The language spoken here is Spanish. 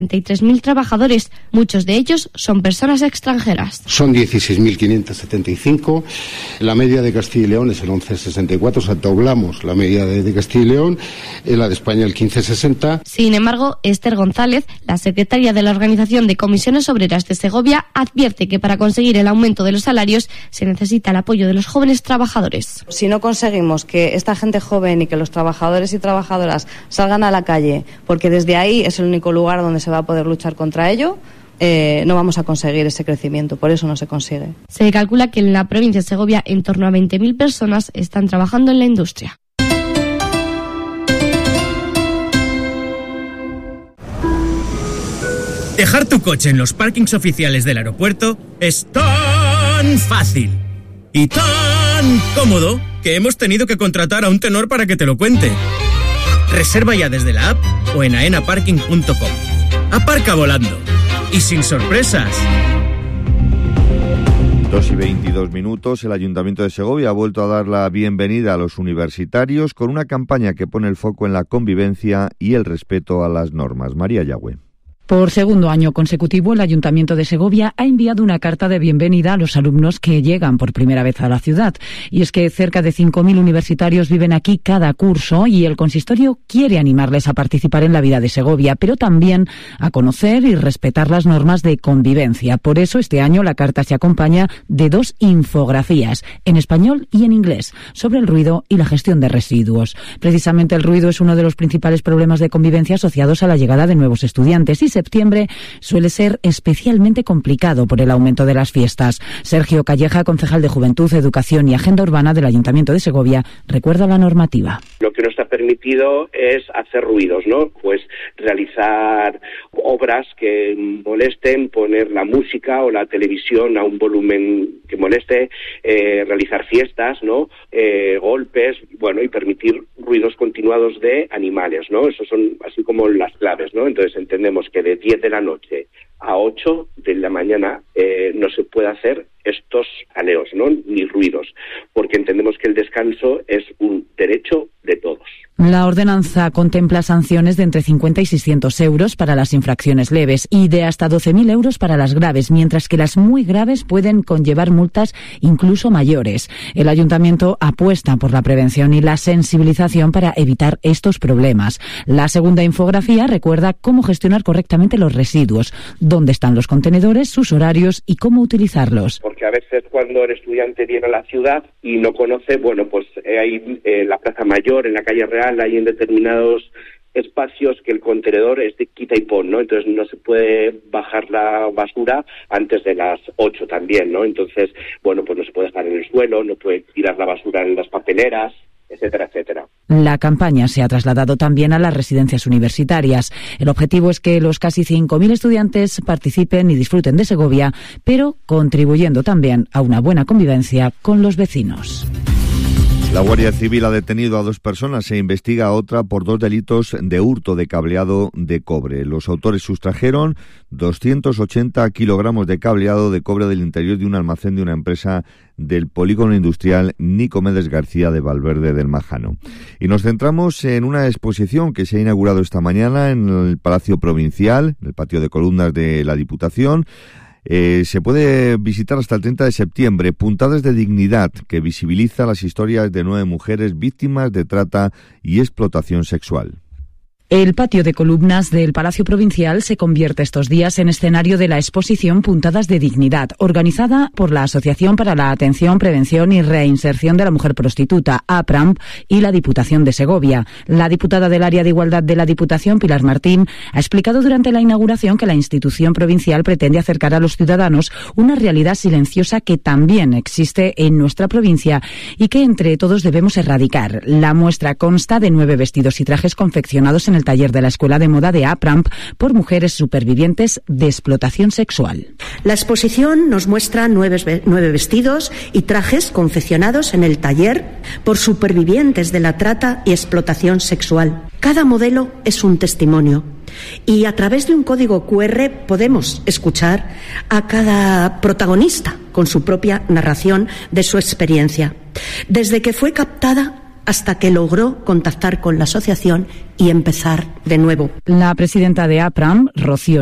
33.000 trabajadores, muchos de ellos son personas extranjeras. Son 16.575, la media de Castilla y León es el 11,64, o sea, doblamos la media de Castilla y León, la de España el 15,60. Sin embargo, Esther González, la secretaria de la Organización de Comisiones Obreras de Segovia, advierte que para conseguir el aumento de los salarios se necesita el apoyo de los jóvenes trabajadores. Si no conseguimos que esta gente joven y que los trabajadores y trabajadoras salgan a la calle, porque desde ahí es el único lugar donde se va a poder luchar contra ello, no vamos a conseguir ese crecimiento, por eso no se consigue. Se calcula que en la provincia de Segovia en torno a 20.000 personas están trabajando en la industria. Dejar tu coche en los parkings oficiales del aeropuerto es tan fácil y tan cómodo que hemos tenido que contratar a un tenor para que te lo cuente. Reserva ya desde la app o en aenaparking.com. Aparca volando y sin sorpresas. 2:22. El Ayuntamiento de Segovia ha vuelto a dar la bienvenida a los universitarios con una campaña que pone el foco en la convivencia y el respeto a las normas. María Yagüe. Por segundo año consecutivo, el Ayuntamiento de Segovia ha enviado una carta de bienvenida a los alumnos que llegan por primera vez a la ciudad. Y es que cerca de 5.000 universitarios viven aquí cada curso y el consistorio quiere animarles a participar en la vida de Segovia, pero también a conocer y respetar las normas de convivencia. Por eso, este año la carta se acompaña de 2 infografías, en español y en inglés, sobre el ruido y la gestión de residuos. Precisamente el ruido es uno de los principales problemas de convivencia asociados a la llegada de nuevos estudiantes y septiembre suele ser especialmente complicado por el aumento de las fiestas. Sergio Calleja, concejal de Juventud, Educación y Agenda Urbana del Ayuntamiento de Segovia, recuerda la normativa. Lo que no está permitido es hacer ruidos, ¿no? Pues realizar obras que molesten, poner la música o la televisión a un volumen que moleste, realizar fiestas, ¿no? Golpes, bueno, y permitir ruidos continuados de animales, ¿no? Esos son así como las claves, ¿no? Entonces entendemos que de 10 de la noche a 8 de la mañana no se puede hacer estos aleos, ¿no? Ni ruidos, porque entendemos que el descanso es un derecho de todos. La ordenanza contempla sanciones de entre 50 y 600 euros para las infracciones leves y de hasta 12.000 euros para las graves, mientras que las muy graves pueden conllevar multas incluso mayores. El Ayuntamiento apuesta por la prevención y la sensibilización para evitar estos problemas. La segunda infografía recuerda cómo gestionar correctamente los residuos, dónde están los contenedores, sus horarios y cómo utilizarlos. Porque a veces cuando el estudiante viene a la ciudad y no conoce, bueno, pues hay la Plaza Mayor, en la calle Real, hay en determinados espacios que el contenedor es de quita y pon, ¿no? Entonces no se puede bajar la basura antes de las 8 también, ¿no? Entonces, bueno, pues no se puede dejar en el suelo, no puede tirar la basura en las papeleras, etcétera, etcétera. La campaña se ha trasladado también a las residencias universitarias. El objetivo es que los casi 5.000 estudiantes participen y disfruten de Segovia, pero contribuyendo también a una buena convivencia con los vecinos. La Guardia Civil ha detenido a 2 personas e investiga a otra por 2 delitos de hurto de cableado de cobre. Los autores sustrajeron 280 kilogramos de cableado de cobre del interior de un almacén de una empresa del polígono industrial Nicomedes García de Valverde del Majano. Y nos centramos en una exposición que se ha inaugurado esta mañana en el Palacio Provincial, en el patio de columnas de la Diputación. Se puede visitar hasta el 30 de septiembre, Puntadas de Dignidad, que visibiliza las historias de 9 mujeres víctimas de trata y explotación sexual. El patio de columnas del Palacio Provincial se convierte estos días en escenario de la exposición Puntadas de Dignidad, organizada por la Asociación para la Atención, Prevención y Reinserción de la Mujer Prostituta, APRAMP, y la Diputación de Segovia. La diputada del Área de Igualdad de la Diputación, Pilar Martín, ha explicado durante la inauguración que la institución provincial pretende acercar a los ciudadanos una realidad silenciosa que también existe en nuestra provincia y que entre todos debemos erradicar. La muestra consta de 9 vestidos y trajes confeccionados en el taller de la Escuela de Moda de APRAMP por mujeres supervivientes de explotación sexual. La exposición nos muestra 9 vestidos y trajes confeccionados en el taller por supervivientes de la trata y explotación sexual. Cada modelo es un testimonio y a través de un código QR podemos escuchar a cada protagonista con su propia narración de su experiencia, desde que fue captada hasta que logró contactar con la asociación y empezar de nuevo. La presidenta de APRAM, Rocío